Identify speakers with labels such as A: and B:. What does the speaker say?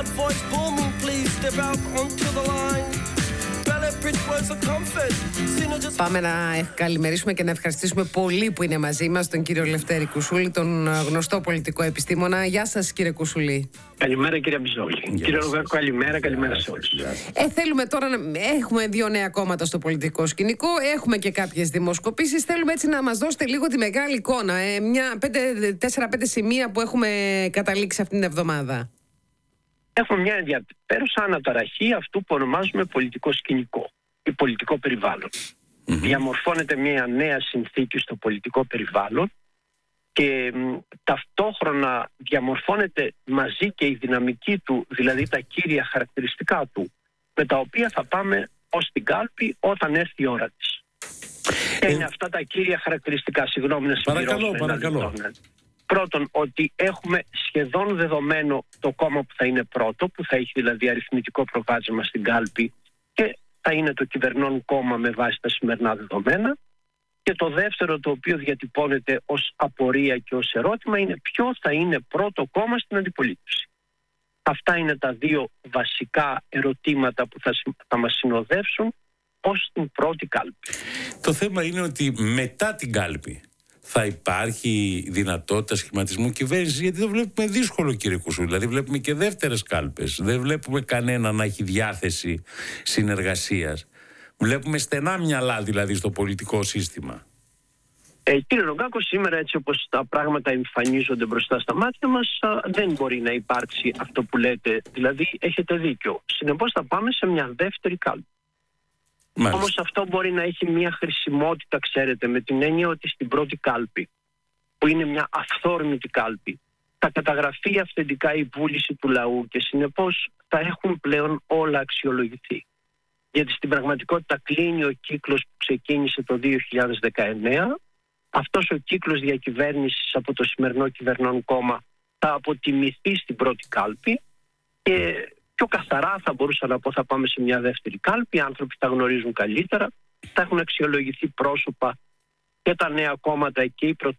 A: loud voice, pull me please, step out onto the line.
B: Πάμε να καλημερίσουμε και να ευχαριστήσουμε πολύ που είναι μαζί μας τον κύριο Λευτέρη Κουσούλη, τον γνωστό πολιτικό επιστήμονα. Γεια σας, κύριε Κουσούλη.
C: Καλημέρα, κύριε Μπιζόλη. Κύριε Ρογάκο, καλημέρα σε όλους.
B: Θέλουμε τώρα έχουμε 2 νέα κόμματα στο πολιτικό σκηνικό, έχουμε και κάποιες δημοσκοπήσεις. Θέλουμε έτσι να μας δώσετε λίγο τη μεγάλη εικόνα, 4-5 σημεία που έχουμε καταλήξει αυτήν την εβδομάδα.
C: Έχουμε μια ενδιαφέρουσα αναταραχή αυτού που ονομάζουμε πολιτικό σκηνικό ή πολιτικό περιβάλλον. Διαμορφώνεται μια νέα συνθήκη στο πολιτικό περιβάλλον και ταυτόχρονα διαμορφώνεται μαζί και η δυναμική του, δηλαδή τα κύρια χαρακτηριστικά του, με τα οποία θα πάμε ως την κάλπη όταν έρθει η ώρα της. Είναι αυτά τα κύρια χαρακτηριστικά, συγγνώμη να συμπληρώσω.
D: Παρακαλώ.
C: Πρώτον, ότι έχουμε σχεδόν δεδομένο το κόμμα που θα είναι πρώτο, που θα έχει δηλαδή αριθμητικό προβάδισμα στην κάλπη και θα είναι το κυβερνών κόμμα με βάση τα σημερινά δεδομένα. Και το δεύτερο, το οποίο διατυπώνεται ως απορία και ως ερώτημα, είναι ποιο θα είναι πρώτο κόμμα στην αντιπολίτευση. Αυτά είναι τα 2 βασικά ερωτήματα που θα μας συνοδεύσουν ως την πρώτη κάλπη.
D: Το θέμα είναι ότι μετά την κάλπη θα υπάρχει δυνατότητα σχηματισμού κυβέρνησης, γιατί το βλέπουμε δύσκολο, κύριε Κουσούλη. Δηλαδή βλέπουμε και δεύτερες κάλπες. Δεν βλέπουμε κανένα να έχει διάθεση συνεργασίας. Βλέπουμε στενά μυαλά δηλαδή στο πολιτικό σύστημα.
C: Κύριε Ρογκάκο, σήμερα έτσι όπως τα πράγματα εμφανίζονται μπροστά στα μάτια μας, δεν μπορεί να υπάρξει αυτό που λέτε. Δηλαδή έχετε δίκιο. Συνεπώς θα πάμε σε μια δεύτερη κάλπη. Όμως αυτό μπορεί να έχει μια χρησιμότητα, ξέρετε, με την έννοια ότι στην πρώτη κάλπη, που είναι μια αυθόρμητη κάλπη, θα καταγραφεί αυθεντικά η βούληση του λαού και συνεπώς θα έχουν πλέον όλα αξιολογηθεί. Γιατί στην πραγματικότητα κλείνει ο κύκλος που ξεκίνησε το 2019. Αυτός ο κύκλος διακυβέρνησης από το σημερινό κυβερνών κόμμα θα αποτιμηθεί στην πρώτη κάλπη και πιο καθαρά θα μπορούσα να πω θα πάμε σε μια δεύτερη κάλπη. Οι άνθρωποι θα γνωρίζουν καλύτερα, θα έχουν αξιολογηθεί πρόσωπα και τα νέα κόμματα και οι